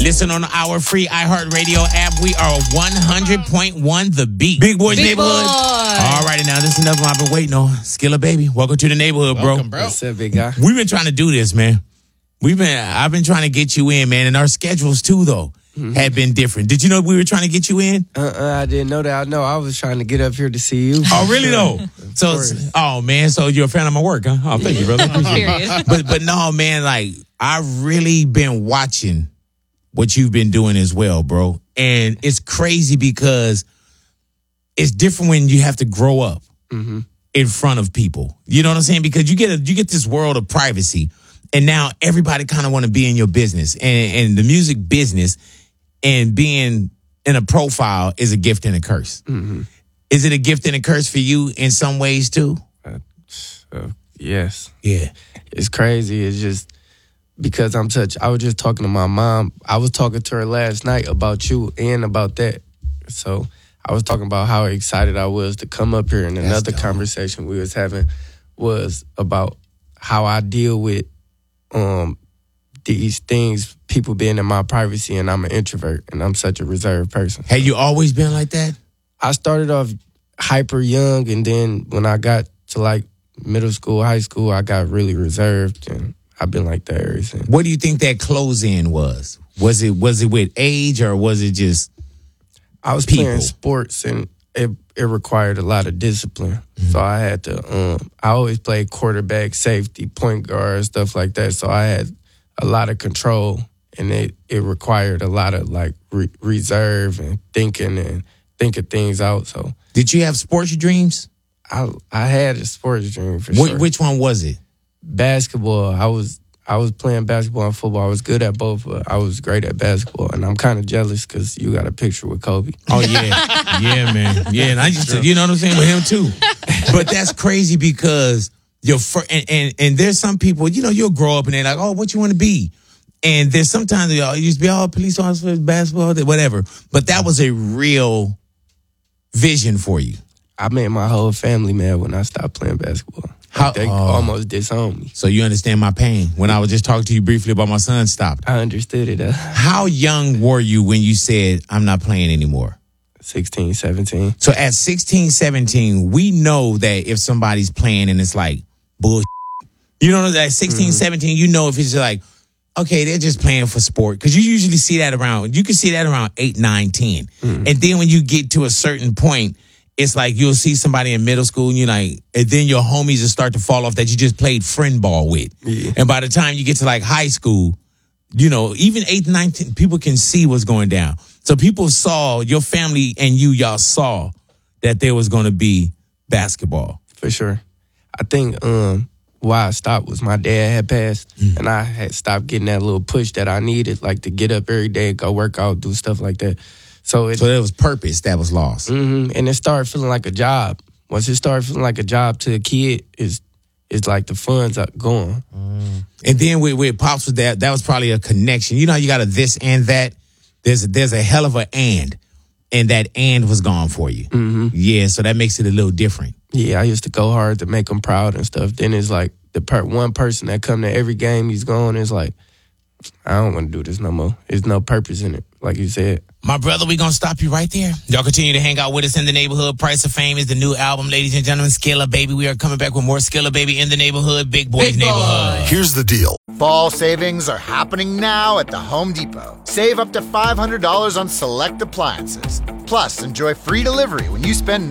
Listen on our free iHeartRadio app. We are 100.1 The Beat. Big Boy's Neighborhood. All righty, now this is another one I've been waiting on. Skilla Baby, welcome to the neighborhood, bro. What's up, big guy? We've been trying to do this, man. I've been trying to get you in, man, and our schedules too, though, had been different. Did you know we were trying to get you in? I didn't know that. I know I was trying to get up here to see you. Oh, really though? So, man, so you're a fan of my work, huh? Oh, thank you, brother. But no, man, like I've really been watching what you've been doing as well, bro. And it's crazy because it's different when you have to grow up in front of people. You know what I'm saying? Because you get this world of privacy, and now everybody kind of want to be in your business, and the music business, and being in a profile is a gift and a curse. Is it a gift and a curse for you in some ways too? Yes. Yeah. It's crazy. It's just because I'm touched. I was just talking to my mom. I was talking to her last night about you and about that. So I was talking about how excited I was to come up here, and another conversation we was having was about how I deal with these things, people being in my privacy, and I'm an introvert, and I'm such a reserved person. Have you always been like that? I started off hyper young, and then when I got to like middle school, high school, I got really reserved, and I've been like that ever since. What do you think that close-in was? Was it with age, or was it just I was people? playing sports, and it required a lot of discipline. So I had to, I always played quarterback, safety, point guard, stuff like that. So I had a lot of control, and it required a lot of like reserve and thinking things out. So did you have sports dreams? I had a sports dream for sure. Which one was it? Basketball. I was playing basketball and football. I was good at both, but I was great at basketball. And I'm kind of jealous because you got a picture with Kobe. Oh, yeah. Yeah, man. Yeah, and I used to, you know what I'm saying, with him too. But that's crazy because and there's some people, you know, you'll grow up and they're like, oh, what you want to be? And there's sometimes you used to be, police officer, basketball, whatever. But that was a real vision for you. I made my whole family mad when I stopped playing basketball. They almost disowned me. So you understand my pain. When I was just talking to you briefly about my son stopped. I understood it. How young were you when you said, I'm not playing anymore? 16, 17. So at 16, 17, we know that if somebody's playing and it's like bullshit, you know that 16, 17, you know if it's like, okay, they're just playing for sport. Because you usually see that around 8, 9, 10. And then when you get to a certain point, it's like you'll see somebody in middle school and you're like, and then your homies will start to fall off that you just played friend ball with. Yeah. And by the time you get to like high school, you know, even 8, 9, 10, people can see what's going down. So people saw, your family and y'all saw that there was going to be basketball. For sure. I think why I stopped was my dad had passed, and I had stopped getting that little push that I needed, like to get up every day, go work out, do stuff like that. So there was purpose that was lost. And it started feeling like a job. Once it started feeling like a job to a kid, it's like the funds are gone. And then with Pops with that was probably a connection. You know, you got a this and that. There's a hell of a and that and was gone for you. Yeah, so that makes it a little different. Yeah, I used to go hard to make them proud and stuff. Then it's like one person that come to every game he's going is like, I don't want to do this no more. There's no purpose in it, like you said. My brother, we gonna stop you right there. Y'all continue to hang out with us in the neighborhood. Price of Fame is the new album, ladies and gentlemen. Skilla Baby. We are coming back with more Skilla Baby in the neighborhood. Big Boy's Neighborhood. Here's the deal. Fall savings are happening now at the Home Depot. Save up to $500 on select appliances. Plus, enjoy free delivery when you spend